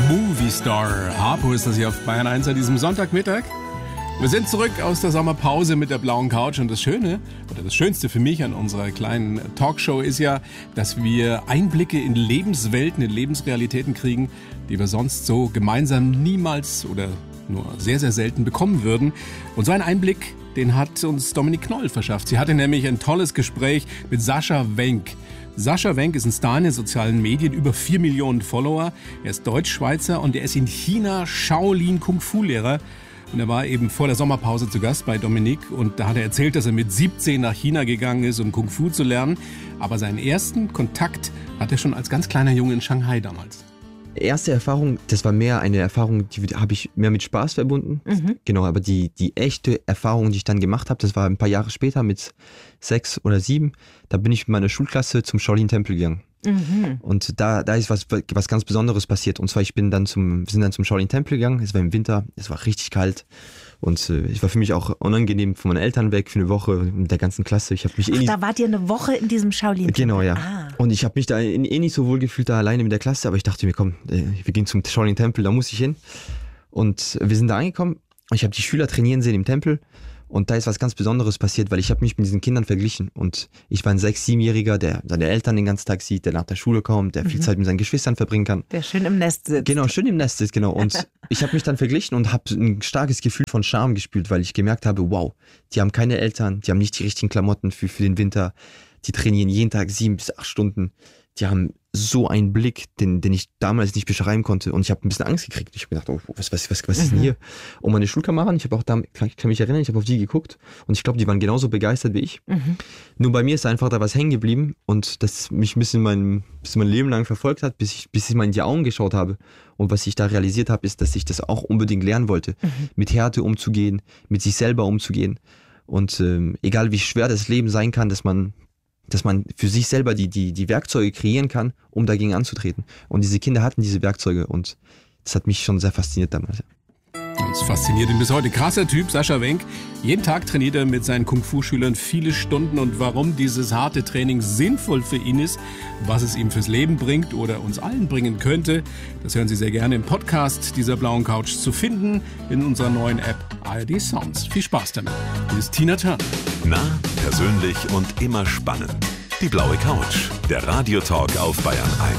Movie Star. Harpo ist das hier auf Bayern 1 an diesem Sonntagmittag. Wir sind zurück aus der Sommerpause mit der blauen Couch und das Schöne, oder das Schönste für mich an unserer kleinen Talkshow ist ja, dass wir Einblicke in Lebenswelten, in Lebensrealitäten kriegen, die wir sonst so gemeinsam niemals oder nur sehr, sehr selten bekommen würden. Und so einen Einblick, den hat uns Dominik Knoll verschafft. Sie hatte nämlich ein tolles Gespräch mit Sascha Wenk. Sascha Wenk ist ein Star in den sozialen Medien, über 4 Millionen Follower. Er ist Deutsch-Schweizer und er ist in China Shaolin-Kung-Fu-Lehrer. Und er war eben vor der Sommerpause zu Gast bei Dominik und da hat er erzählt, dass er mit 17 nach China gegangen ist, um Kung Fu zu lernen. Aber seinen ersten Kontakt hat er schon als ganz kleiner Junge in Shanghai damals. Erste Erfahrung, das war mehr eine Erfahrung, die habe ich mehr mit Spaß verbunden. Genau, aber die echte Erfahrung, die ich dann gemacht habe, das war ein paar Jahre später mit 6 oder 7. Da bin ich mit meiner Schulklasse zum Shaolin-Tempel gegangen. Und da ist was ganz Besonderes passiert. Und zwar, wir sind dann zum Shaolin-Tempel gegangen. Es war im Winter, es war richtig kalt. Und es war für mich auch unangenehm von meinen Eltern weg für eine Woche mit der ganzen Klasse. Ich habe mich da wart ihr eine Woche in diesem Shaolin-Tempel? Genau, ja. Und ich habe mich da nicht so wohl gefühlt, da alleine mit der Klasse. Aber ich dachte mir, komm, wir gehen zum Shaolin-Tempel, da muss ich hin. Und wir sind da angekommen. Ich habe die Schüler trainieren sehen im Tempel. Und da ist was ganz Besonderes passiert, weil ich habe mich mit diesen Kindern verglichen. Und ich war ein 6-, 7-Jähriger, der seine Eltern den ganzen Tag sieht, der nach der Schule kommt, der viel Zeit mit seinen Geschwistern verbringen kann. Der schön im Nest sitzt. Genau, schön im Nest sitzt, genau. Und ich habe mich dann verglichen und habe ein starkes Gefühl von Scham gespürt, weil ich gemerkt habe, wow, die haben keine Eltern, die haben nicht die richtigen Klamotten für den Winter, die trainieren jeden Tag 7 bis 8 Stunden. Die haben so einen Blick, den ich damals nicht beschreiben konnte. Und ich habe ein bisschen Angst gekriegt. Ich habe gedacht, oh, was ist denn hier? Und meine Schulkameraden, ich kann mich erinnern, ich habe auf die geguckt. Und ich glaube, die waren genauso begeistert wie ich. Nur bei mir ist einfach da was hängen geblieben. Und das mich ein bisschen mein Leben lang verfolgt hat, bis ich mal in die Augen geschaut habe. Und was ich da realisiert habe, ist, dass ich das auch unbedingt lernen wollte. Mit Härte umzugehen, mit sich selber umzugehen. Und egal wie schwer das Leben sein kann, dass man für sich selber die Werkzeuge kreieren kann, um dagegen anzutreten. Und diese Kinder hatten diese Werkzeuge und das hat mich schon sehr fasziniert damals. Das fasziniert ihn bis heute. Krasser Typ, Sascha Wenk. Jeden Tag trainiert er mit seinen Kung-Fu-Schülern viele Stunden und warum dieses harte Training sinnvoll für ihn ist, was es ihm fürs Leben bringt oder uns allen bringen könnte, das hören Sie sehr gerne im Podcast dieser blauen Couch zu finden in unserer neuen App ARD Sounds. Viel Spaß damit. Hier ist Tina Turner. Nah, persönlich und immer spannend. Die blaue Couch, der Radiotalk auf Bayern 1.